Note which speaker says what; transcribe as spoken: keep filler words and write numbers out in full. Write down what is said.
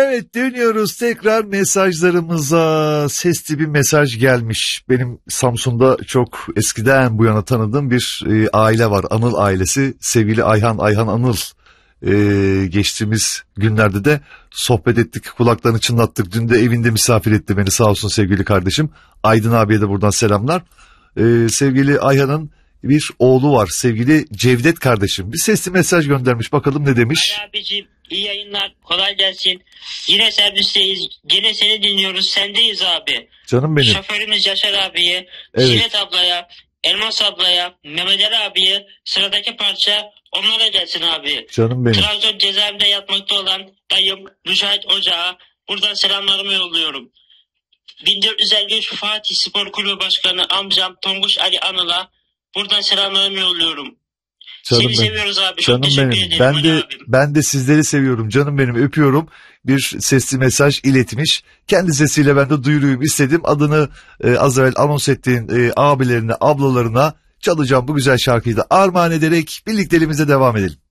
Speaker 1: Evet, dönüyoruz tekrar mesajlarımıza. Sesli bir mesaj gelmiş. Benim Samsun'da çok eskiden bu yana tanıdığım bir e, aile var. Anıl ailesi. Sevgili Ayhan, Ayhan Anıl. E, geçtiğimiz günlerde de sohbet ettik. Kulaklarını çınlattık. Dün de evinde misafir etti beni, sağ olsun sevgili kardeşim. Aydın abiye de buradan selamlar. E, sevgili Ayhan'ın bir oğlu var. Sevgili Cevdet kardeşim. Bir sesli mesaj göndermiş. Bakalım ne demiş?
Speaker 2: Ali abicim, iyi yayınlar, kolay gelsin. Yine servisteyiz, yine seni dinliyoruz, sendeyiz abi.
Speaker 1: Canım benim.
Speaker 2: Şoförümüz Yaşar abiye,
Speaker 1: Evet.
Speaker 2: Zinet ablaya, Elmas ablaya, Mehmet Ali abiye, sıradaki parça onlara gelsin abi.
Speaker 1: Canım benim.
Speaker 2: Trabzon cezaevinde yatmakta olan dayım Mücahit Ocağı, buradan selamlarımı yolluyorum. bin dört yüz elli üç Fatih Spor Kulübü Başkanı amcam Tonguç Ali Anıl'a buradan selamlarımı yolluyorum.
Speaker 1: Canım
Speaker 2: Seni
Speaker 1: benim.
Speaker 2: seviyoruz abi. Çok
Speaker 1: Canım
Speaker 2: teşekkür
Speaker 1: benim.
Speaker 2: ederim.
Speaker 1: Ben
Speaker 2: Ali
Speaker 1: de
Speaker 2: abim.
Speaker 1: ben de sizleri seviyorum. Canım benim, öpüyorum. Bir sesli mesaj iletmiş. Kendi sesiyle ben de duyuruyum istedim. Adını e, az evvel anons ettiğin e, abilerine, ablalarına çalacağım bu güzel şarkıyı da armağan ederek birlikteliğimize devam edelim.